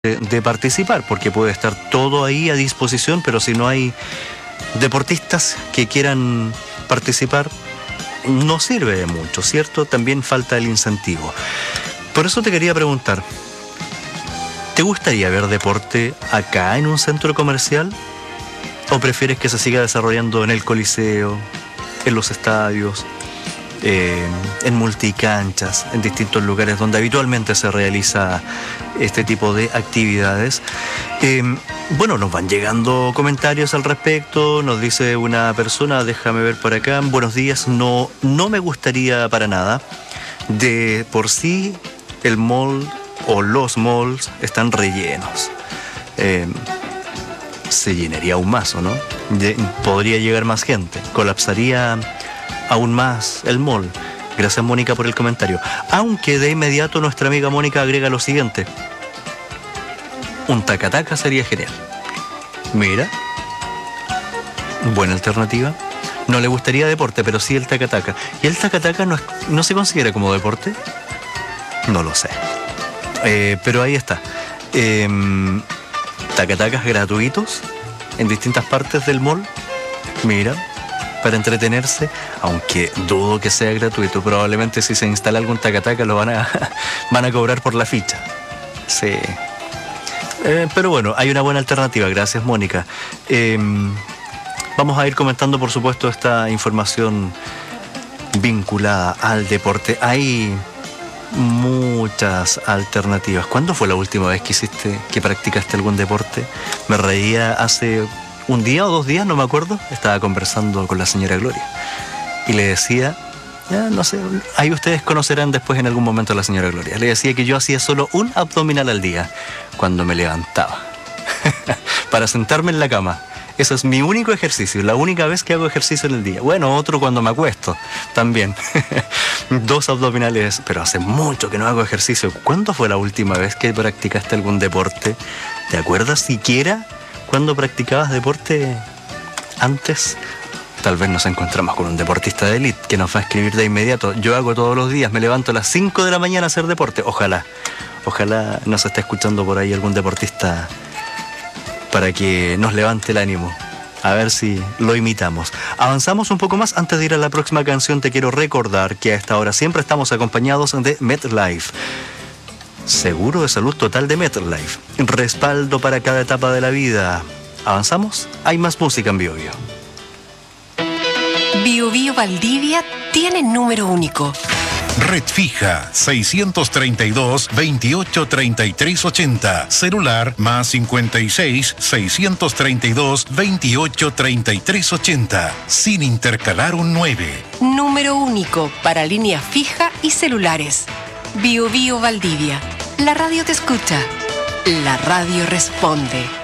de participar, porque puede estar todo ahí a disposición, pero si no hay deportistas que quieran participar, no sirve de mucho, ¿cierto? También falta el incentivo. Por eso te quería preguntar, ¿te gustaría ver deporte acá en un centro comercial? ¿O prefieres que se siga desarrollando en el Coliseo, en los estadios, en multicanchas, en distintos lugares donde habitualmente se realiza este tipo de actividades? Bueno, nos van llegando comentarios al respecto. Nos dice una persona, déjame ver por acá: buenos días, no me gustaría para nada. De por sí el mall o los malls están rellenos. Se llenaría aún más, ¿o no? Podría llegar más gente, colapsaría aún más el mall. Gracias, Mónica, por el comentario. Aunque de inmediato nuestra amiga Mónica agrega lo siguiente: un taca-taca sería genial. Mira, buena alternativa. No le gustaría deporte, pero sí el taca-taca. ¿Y el taca-taca no se considera como deporte? No lo sé. Pero ahí está. Taca-tacas gratuitos en distintas partes del mall. Mira, para entretenerse, aunque dudo que sea gratuito. Probablemente si se instala algún taca-taca lo van a cobrar por la ficha. Sí. Pero bueno, hay una buena alternativa. Gracias, Mónica. Vamos a ir comentando, por supuesto, esta información vinculada al deporte. Hay muchas alternativas. ¿Cuándo fue la última vez que practicaste algún deporte? Me reía hace un día o 2 días, no me acuerdo. Estaba conversando con la señora Gloria y le decía, no sé, ahí ustedes conocerán después en algún momento a la señora Gloria. Le decía que yo hacía solo un abdominal al día cuando me levantaba para sentarme en la cama. Eso es mi único ejercicio, la única vez que hago ejercicio en el día. Bueno, otro cuando me acuesto, también. 2 abdominales, pero hace mucho que no hago ejercicio. ¿Cuándo fue la última vez que practicaste algún deporte? ¿Te acuerdas siquiera cuando practicabas deporte antes? Tal vez nos encontramos con un deportista de élite que nos va a escribir de inmediato. Yo hago todos los días, me levanto a las 5 de la mañana a hacer deporte. Ojalá nos esté escuchando por ahí algún deportista para que nos levante el ánimo. A ver si lo imitamos. Avanzamos un poco más. Antes de ir a la próxima canción, te quiero recordar que a esta hora siempre estamos acompañados de MetLife. Seguro de salud total de MetLife. Respaldo para cada etapa de la vida. ¿Avanzamos? Hay más música en Bio Bio. Bio Bio Valdivia tiene número único. Red fija 632 28 33 80. Celular más 56 632 28 33 80. Sin intercalar un 9. Número único para línea fija y celulares. Bio Bio Valdivia. La radio te escucha. La radio responde.